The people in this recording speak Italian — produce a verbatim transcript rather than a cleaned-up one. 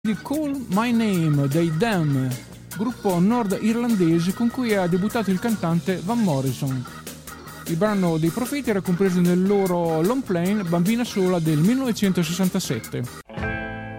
di Call My Name dei Them, gruppo nord-irlandese con cui ha debuttato il cantante Van Morrison. Il brano dei Profeti era compreso nel loro long play Bambina Sola del millenovecentosessantasette.